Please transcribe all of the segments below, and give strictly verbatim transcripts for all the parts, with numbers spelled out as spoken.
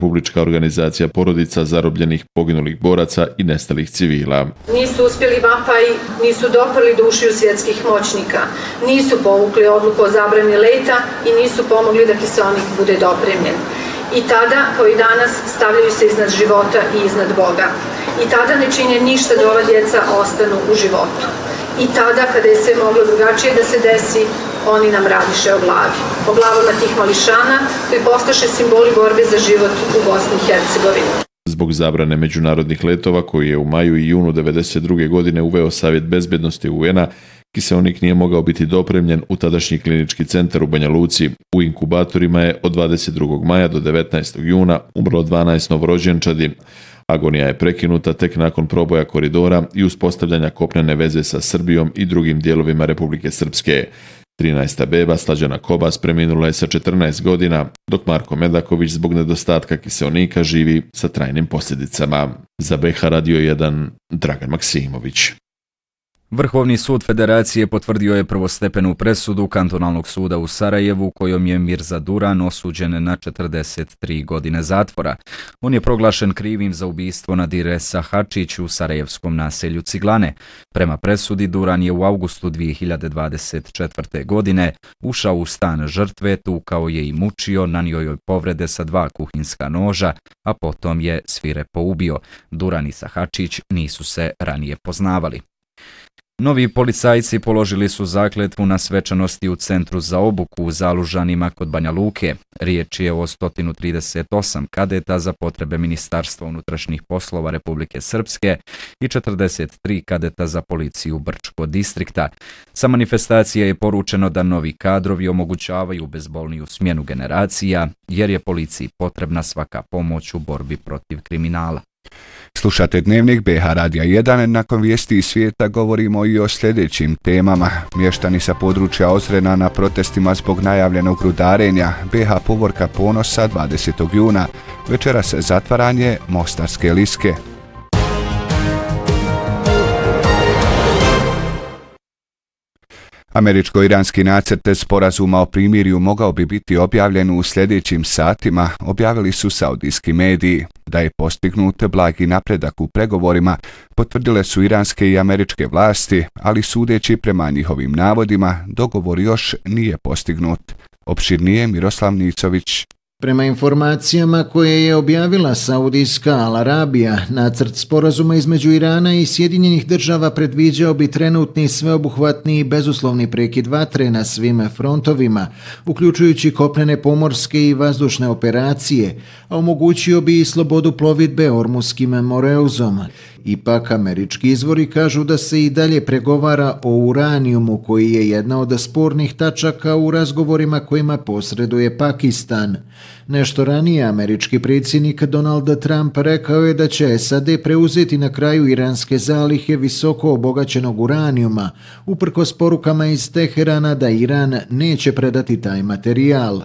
republička organizacija porodica zarobljenih, poginulih boraca i nestalih civila. Nisu uspjeli vapaji, nisu doprli do ušiju svjetskih moćnika, nisu povukli odluku o zabrani leta i nisu pomogli da kiseonik bude dopremljen. I tada, kao i danas, stavljaju se iznad života i iznad Boga. I tada ne čine ništa da ova djeca ostanu u životu. I tada, kada je sve moglo drugačije da se desi, oni nam radiše o glavi. O glavama tih mališana koji postaše simboli borbe za život u Bosni i Hercegovini. Zbog zabrane međunarodnih letova koji je u maju i junu devedeset druge godine uveo Savjet bezbednosti U N-a, kiseonik nije mogao biti dopremljen u tadašnji klinički centar u Banja Luci. U inkubatorima je od dvadeset drugog maja do devetnaestog juna umrlo dvanaest novorođenčadi. Agonija je prekinuta tek nakon proboja koridora i uspostavljanja kopnene veze sa Srbijom i drugim dijelovima Republike Srpske. trinaesta beba Slađana Kobas preminula je sa četrnaest godina, dok Marko Medaković zbog nedostatka kiseonika živi sa trajnim posljedicama. Za B H Radio jedan Dragan Maksimović. Vrhovni sud Federacije potvrdio je prvostepenu presudu kantonalnog suda u Sarajevu kojom je Mirza Duran osuđen na četrdeset tri godine zatvora. On je proglašen krivim za ubistvo Nadire Sahačić u sarajevskom naselju Ciglane. Prema presudi Duran je u avgustu dvije hiljade dvadeset četvrte. godine ušao u stan žrtve, tukao je i mučio, nanio joj povrede sa dva kuhinska noža, a potom je svirepo ubio. Duran i Sahačić nisu se ranije poznavali. Novi policajci položili su zakletvu na svečanosti u Centru za obuku u Zalužanima kod Banja Luke. Riječ je o sto trideset osam kadeta za potrebe Ministarstva unutrašnjih poslova Republike Srpske i četrdeset tri kadeta za policiju Brčko distrikta. Sa manifestacije je poručeno da novi kadrovi omogućavaju bezbolniju smjenu generacija, jer je policiji potrebna svaka pomoć u borbi protiv kriminala. Slušate Dnevnik B H Radija jedan, nakon vijesti iz svijeta govorimo i o sljedećim temama. Mještani sa područja Ozrena na protestima zbog najavljenog rudarenja, B H povorka ponosa dvadesetog juna, večeras zatvaranje Mostarske liske. Američko-iranski nacrt sporazuma o primirju mogao bi biti objavljen u sljedećim satima, objavili su saudijski mediji. Da je postignut blagi napredak u pregovorima, potvrdile su iranske i američke vlasti, ali sudeći prema njihovim navodima, dogovor još nije postignut. Opširnije Miroslav Nicović. Prema informacijama koje je objavila Saudijska Al Arabija, nacrt sporazuma između Irana i Sjedinjenih država predviđao bi trenutni sveobuhvatni i bezuslovni prekid vatre na svim frontovima, uključujući kopnene pomorske i vazdušne operacije, a omogućio bi i slobodu plovidbe Ormuskim Moreuzom. Ipak, američki izvori kažu da se i dalje pregovara o uranijumu, koji je jedna od spornih tačaka u razgovorima kojima posreduje Pakistan. Nešto ranije američki predsjednik Donald Trump rekao je da će S A D preuzeti na kraju iranske zalihe visoko obogaćenog uranijuma, uprkos porukama iz Teherana da Iran neće predati taj materijal.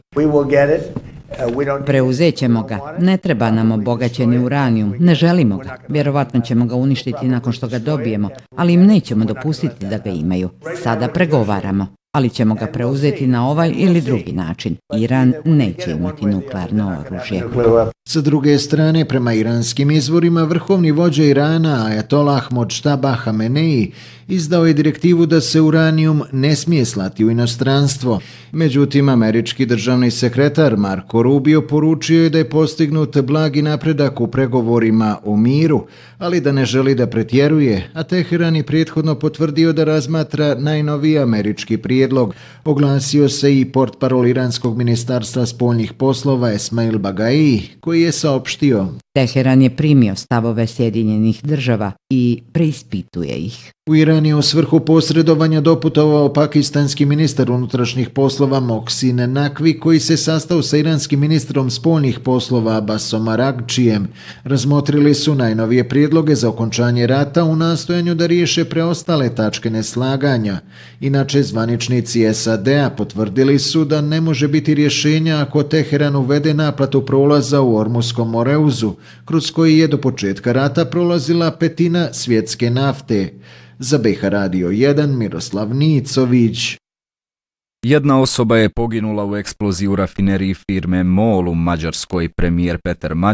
Preuzet ćemo ga. Ne treba nam obogaćeni uranijum. Ne želimo ga. Vjerovatno ćemo ga uništiti nakon što ga dobijemo, ali im nećemo dopustiti da ga imaju. Sada pregovaramo, ali ćemo ga preuzeti na ovaj ili drugi način. Iran neće imati nuklearno oružje. Sa druge strane, prema iranskim izvorima, vrhovni vođa Irana, Ajatolah Modžtaba Hamenei, izdao je direktivu da se uranijum ne smije slati u inostranstvo. Međutim, američki državni sekretar Marko Rubio poručio je da je postignut blagi napredak u pregovorima o miru, ali da ne želi da pretjeruje, a Teheran je prethodno potvrdio da razmatra najnoviji američki prijedlog. Oglasio se i portparol iranskog ministarstva spoljnih poslova Esmail Bagai, koji je saopštio: Teheran je primio stavove Sjedinjenih država i preispituje ih. U Iran je u svrhu posredovanja doputovao pakistanski ministar unutrašnjih poslova Mohsin Naqvi, koji se sastao sa iranskim ministrom spoljnih poslova Abbasom Aragčijem. Razmotrili su najnovije prijedloge za okončanje rata u nastojanju da riješe preostale tačke neslaganja. Inače, zvaničnici S A D-a potvrdili su da ne može biti rješenja ako Teheran uvede naplatu prolaza u Ormuskom Moreuzu, kroz koji je do početka rata prolazila petina svjetske nafte. Za B H Radio jedan Miroslav Nicović. Jedna osoba je poginula u eksploziji u rafineriji firme MOL u Mađarskoj. Premijer Peter Mađar